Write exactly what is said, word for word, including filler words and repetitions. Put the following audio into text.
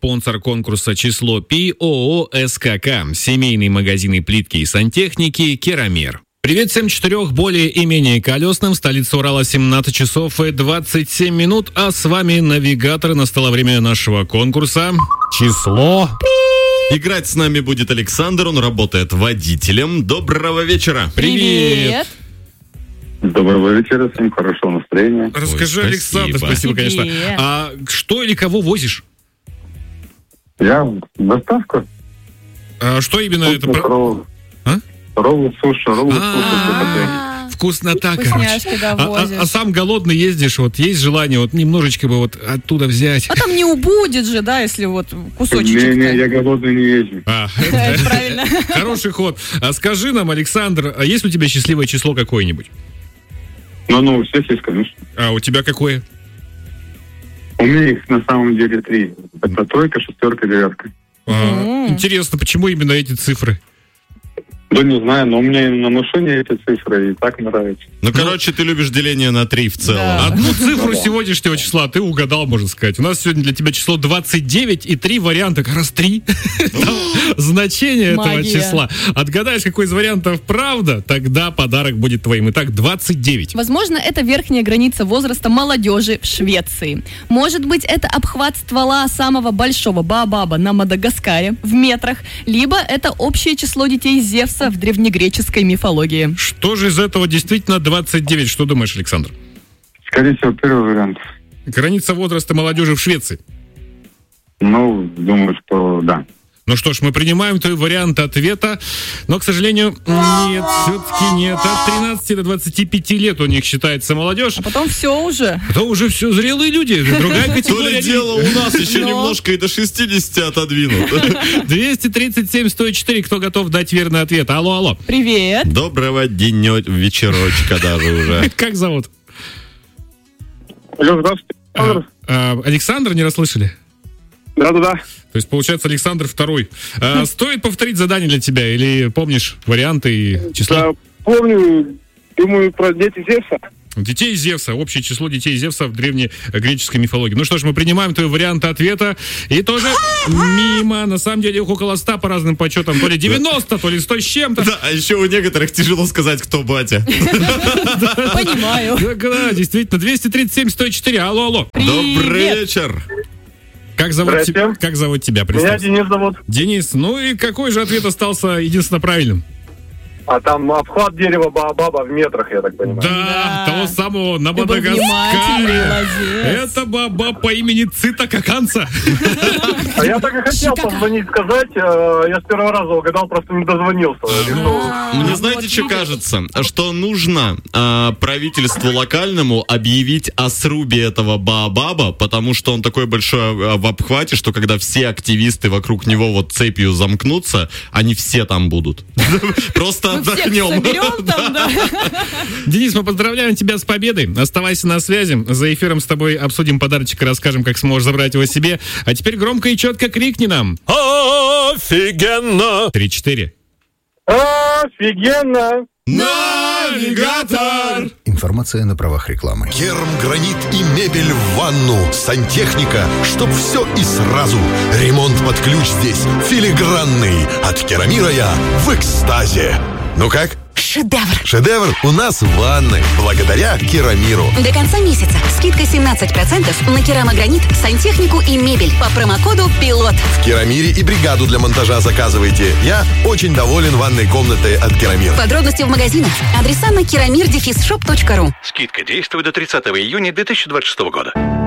спонсор конкурса «Число Пи» ООО «СКК», семейный магазин плитки и сантехники «Керамир». Привет всем четырех более и менее колесным. Столица Урала, семнадцать часов и двадцать семь минут. А с вами навигатор. Настало время нашего конкурса «Число Пи». Играть с нами будет Александр. Он работает водителем. Доброго вечера. Привет. Доброго вечера, всем хорошего настроения. Расскажи, Ой, Александр, спасибо. спасибо, конечно. Привет. А что или кого возишь? Я доставка. А что именно это? про- Роллы. А? Роллы, суши, роллы, суши. А, Вкуснота, короче. Вкусняшки, да, А, возишь. а- а сам голодный ездишь, вот есть желание вот немножечко бы вот оттуда взять. А там не убудет же, да, если вот кусочек. Не-не, я голодный не езжу. А, Это правильно. хороший ход. А скажи нам, Александр, а есть у тебя счастливое число какое-нибудь? Ну, ну, у всех есть, конечно. А у тебя какое? У меня их на самом деле три. Это тройка, шестерка, девятка. А, М. интересно, почему именно эти цифры? Да не знаю, но у меня на машине эти цифры и так нравятся. Ну, короче, ты любишь деление на три в целом. Да. Одну цифру сегодняшнего числа ты угадал, можно сказать. У нас сегодня для тебя число двадцать девять и три варианта, как раз три Там значение этого Магия. числа. Отгадаешь, какой из вариантов правда, тогда подарок будет твоим. Итак, двадцать девять. Возможно, это верхняя граница возраста молодежи в Швеции. Может быть, это обхват ствола самого большого баобаба на Мадагаскаре в метрах, либо это общее число детей Зевса в древнегреческой мифологии. Что же из этого действительно двадцать девять? Что думаешь, Александр? Скорее всего, первый вариант. Граница возраста молодежи в Швеции. Ну, думаю, что да. Ну что ж, мы принимаем твой вариант ответа, но, к сожалению, нет, все-таки нет. От тринадцати до двадцати пяти лет у них считается молодежь. А потом все уже. Это уже все зрелые люди, другая То категория. ли дело у нас еще Но. немножко и до шестидесяти отодвинут. двести тридцать семь сто четыре, кто готов дать верный ответ? Алло, алло. Привет. Доброго дня, вечерочка даже уже. Как зовут? Алло, здравствуйте. А, а, Александр, не расслышали? Да-да-да. То есть, получается, Александр второй. А, стоит повторить задание для тебя или помнишь варианты и числа? Помню, думаю, про дети Зевса. Детей Зевса. Общее число детей Зевса в древнегреческой мифологии. Ну что ж, мы принимаем твой вариант ответа. И тоже мимо. На самом деле их около ста по разным подсчетам. То ли девяносто, то ли сто с чем-то. Да, а еще у некоторых тяжело сказать, кто батя. Понимаю. Да, да, действительно. двести тридцать семь сто четыре. Алло, алло. Добрый Привет. вечер. Как зовут, Здрасте. тебя, как зовут тебя? Меня Представься. Денис зовут. Денис. Ну и какой же ответ остался единственно правильным? А там обхват дерева баобаба в метрах, я так понимаю. Да, Да. того самого на Ты был внимательный, Мадагаскаре. молодец. Это баба по имени Цита Каканца. А я так и хотел позвонить, сказать. э, Я с первого раза угадал, просто не дозвонился. А, Мне вот знаете, что видишь? кажется? Что нужно а, правительству локальному объявить о срубе этого баобаба, потому что он такой большой а, в обхвате, что когда все активисты вокруг него вот цепью замкнутся, они все там будут. Просто Мы всех отдохнем. соберем там, да. Денис, мы поздравляем тебя с победой. Оставайся на связи. За эфиром с тобой обсудим подарочек и расскажем, как сможешь забрать его себе. А теперь громко и четко крикни нам. Офигенно! Три-четыре. Офигенно! Навигатор! Информация на правах рекламы. Керм, гранит и мебель в ванну. Сантехника, чтоб все и сразу. Ремонт под ключ здесь филигранный. От Керамира я в экстазе. Ну как? Шедевр! Шедевр у нас в ванной. Благодаря Керамиру. До конца месяца скидка семнадцать процентов на керамогранит, сантехнику и мебель по промокоду ПИЛОТ. В Керамире и бригаду для монтажа заказывайте. Я очень доволен ванной комнатой от Керамир. Подробности в магазинах. Адреса на керамир дефис шоп точка ру. Скидка действует до тридцатого июня две тысячи двадцать шестого года.